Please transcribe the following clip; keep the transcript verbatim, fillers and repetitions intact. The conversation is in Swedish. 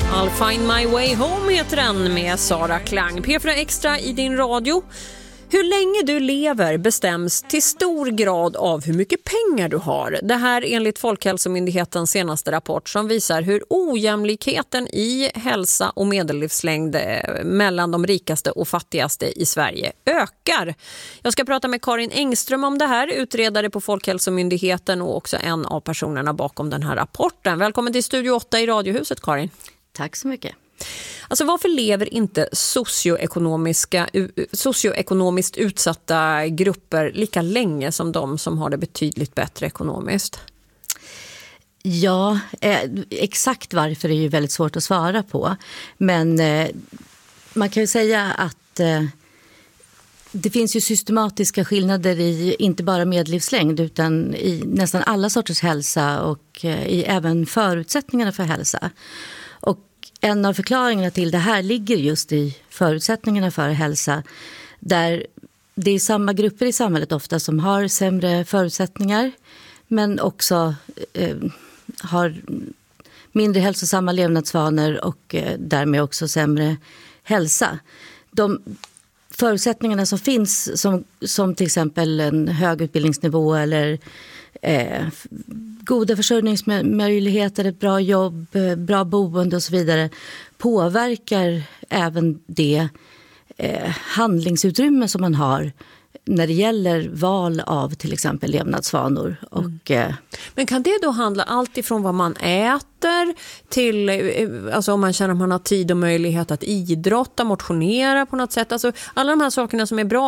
I'll find my way home heter den med Sara Klang. P fyra Extra i din radio. Hur länge du lever bestäms till stor grad av hur mycket pengar du har. Det här enligt Folkhälsomyndighetens senaste rapport som visar hur ojämlikheten i hälsa och medellivslängd mellan de rikaste och fattigaste i Sverige ökar. Jag ska prata med Karin Engström om det här, utredare på Folkhälsomyndigheten och också en av personerna bakom den här rapporten. Välkommen till Studio åtta i Radiohuset, Karin. Tack så mycket. Alltså varför lever inte socioekonomiska, socioekonomiskt utsatta grupper lika länge som de som har det betydligt bättre ekonomiskt? Ja, eh, exakt varför är ju väldigt svårt att svara på. Men eh, man kan ju säga att eh, det finns ju systematiska skillnader i inte bara medellivslängd utan i nästan alla sorters hälsa och eh, i även förutsättningarna för hälsa. Och en av förklaringarna till det här ligger just i förutsättningarna för hälsa, där det är samma grupper i samhället ofta som har sämre förutsättningar men också eh, har mindre hälsosamma levnadsvanor och eh, därmed också sämre hälsa. De förutsättningarna som finns, som, som till exempel en hög utbildningsnivå eller eh, goda försörjningsmöjligheter, ett bra jobb, bra boende och så vidare, påverkar även det eh, handlingsutrymme som man har när det gäller val av till exempel levnadsvanor. Och, mm. eh, Men kan det då handla allt ifrån vad man äter till alltså om man känner att man har tid och möjlighet att idrotta, motionera på något sätt? Alltså alla de här sakerna som är bra